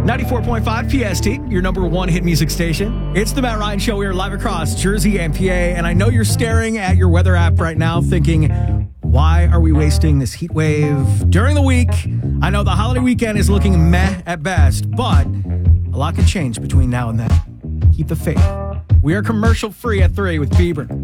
94.5 PST, your number one hit music station. It's the Matt Ryan Show. We are live across Jersey and PA, and I know you're staring at your weather app right now thinking, why are we wasting this heat wave during the week? I know the holiday weekend is looking meh at best, but a lot can change between now and then. Keep the faith. We are commercial free at 3 with Bieber.